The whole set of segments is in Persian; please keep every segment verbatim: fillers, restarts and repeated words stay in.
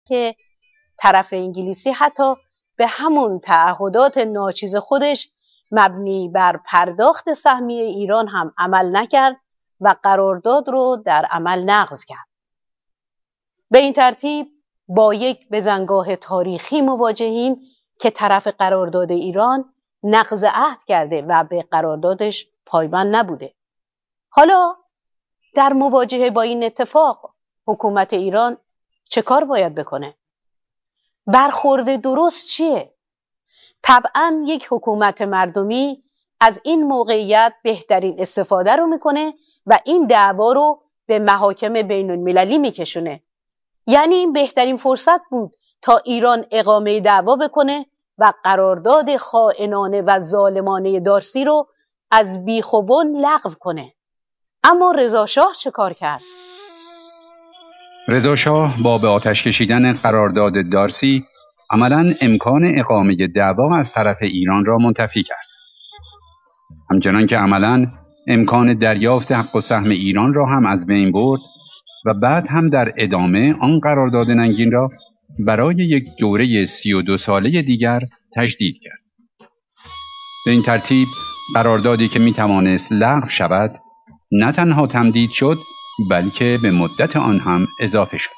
که طرف انگلیسی حتی به همون تعهدات ناچیز خودش مبنی بر پرداخت سهمیه ایران هم عمل نکرد و قرارداد رو در عمل نقض کرد. به این ترتیب با یک بزنگاه تاریخی مواجهیم که طرف قرارداد ایران نقض عهد کرده و به قراردادش پایبند نبوده. حالا در مواجهه با این اتفاق حکومت ایران چه کار باید بکنه؟ برخورد درست چیه؟ طبعاً یک حکومت مردمی از این موقعیت بهترین استفاده رو میکنه و این دعوا رو به محاکم بین المللی میکشونه. یعنی این بهترین فرصت بود تا ایران اقامه دعوا بکنه و قرارداد خائنانه و ظالمانه دارسی رو از بیخ و بن لغو کنه. اما رضا شاه چه کار کرد؟ رضا شاه با به آتش کشیدن قرارداد دارسی عملاً امکان اقامه دعوا از طرف ایران را منتفی کرد. همچنان که عملاً امکان دریافت حق و سهم ایران را هم از بین برد و بعد هم در ادامه آن قرارداد ننگین را برای یک دوره سی و دو ساله دیگر تجدید کرد. به این ترتیب قراردادی که می توانست لغو شود نه تنها تمدید شد بلکه به مدت آن هم اضافه شد.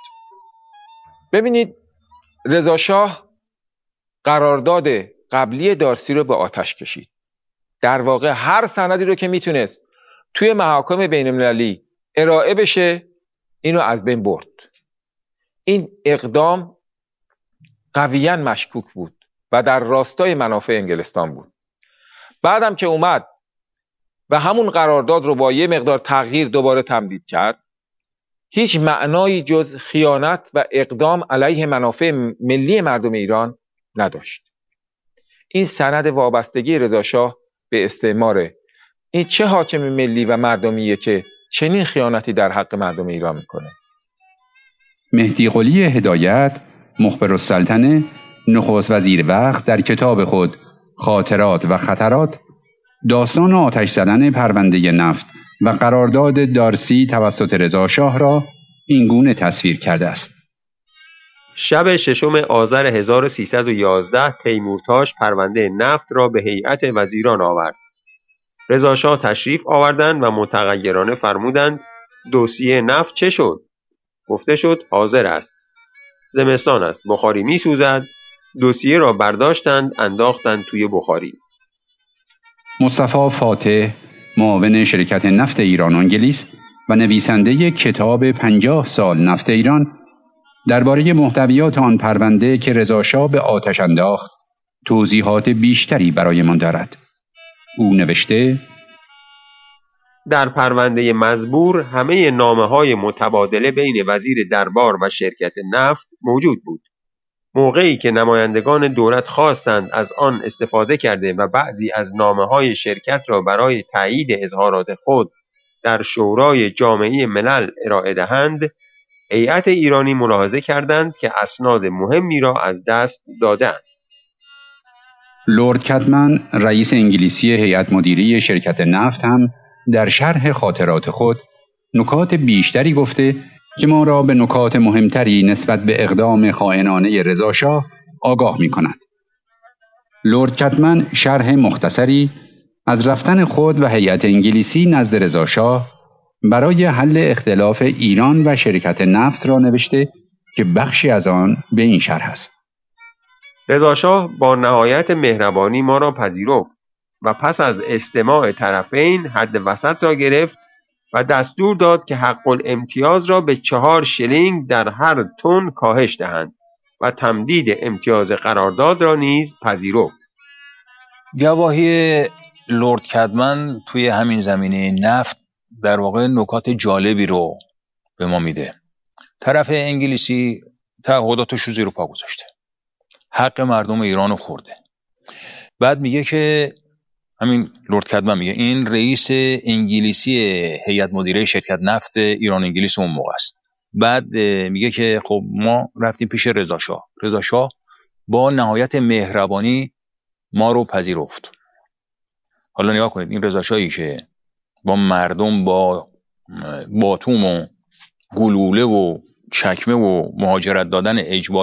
ببینید رضا شاه قرارداد قبلی دارسی رو به آتش کشید. در واقع هر سندی رو که میتونست توی محاکم بین المللی ارائه بشه اینو از بین برد. این اقدام قویاً مشکوک بود و در راستای منافع انگلستان بود. بعدم که اومد و همون قرارداد رو با یه مقدار تغییر دوباره تمدید کرد، هیچ معنایی جز خیانت و اقدام علیه منافع ملی مردم ایران نداشت. این سند وابستگی رضا شاه به استعماره. این چه حاکم ملی و مردمیه که چنین خیانتی در حق مردم ایران میکنه؟ مهدی قلی هدایت مخبرالسلطنه نخست وزیر وقت در کتاب خود خاطرات و خطرات داستان آتش زدن پرونده نفت و قرارداد دارسی توسط رضا شاه را اینگونه تصویر کرده است. شب ششم آذر هزار و سیصد و یازده تیمورتاش پرونده نفت را به هیئت وزیران آورد. رضا شاه تشریف آوردند و متغیرانه فرمودند دوسیه نفت چه شد؟ گفته شد حاضر است. زمستان است، بخاری می سوزد. دوسیه را برداشتند انداختند توی بخاری. مصطفی فاتح معاون شرکت نفت ایران و انگلیس و نویسنده کتاب پنجاه سال نفت ایران درباره محتویات آن پرونده که رضا شاه به آتش انداخت توضیحات بیشتری برایمان دارد. او نوشته: در پرونده مزبور همه نامه‌های متبادله بین وزیر دربار و شرکت نفت موجود بود. موقعی که نمایندگان دولت خواستند از آن استفاده کرده و بعضی از نامه‌های شرکت را برای تایید اظهارات خود در شورای جامعه ملل ارائه دهند، هیئت ایرانی ملاحظه کردند که اسناد مهمی را از دست دادند. لرد کدمن رئیس انگلیسی هیئت مدیره شرکت نفت هم در شرح خاطرات خود نکات بیشتری گفته که ما را به نکات مهمتری نسبت به اقدام خائنانه رضا شاه آگاه می کند. لرد کدمن شرح مختصری از رفتن خود و هیئت انگلیسی نزد رضا شاه برای حل اختلاف ایران و شرکت نفت را نوشته که بخشی از آن به این شرح است: رضا شاه با نهایت مهربانی ما را پذیرفت و پس از استماع طرفین حد وسط را گرفت و دستور داد که حق الامتیاز را به چهار شلینگ در هر تن کاهش دهند و تمدید امتیاز قرارداد را نیز پذیرفت. گواهی لرد کدمن توی همین زمینه نفت در واقع نکات جالبی رو به ما میده. طرف انگلیسی تعهداتش رو زیر پا گذاشته، حق مردم ایران رو خورده. بعد میگه که همین لرد کدمن میگه این رئیس انگلیسی هیئت مدیره شرکت نفت ایران انگلیس اون موقع است. بعد میگه که خب ما رفتیم پیش رضا شاه. رضا شاه با نهایت مهربانی ما رو پذیرفت. حالا نگاه کنید، این رضا شاهی که با مردم با باتوم و گلوله و چکمه و مهاجرت دادن اجباری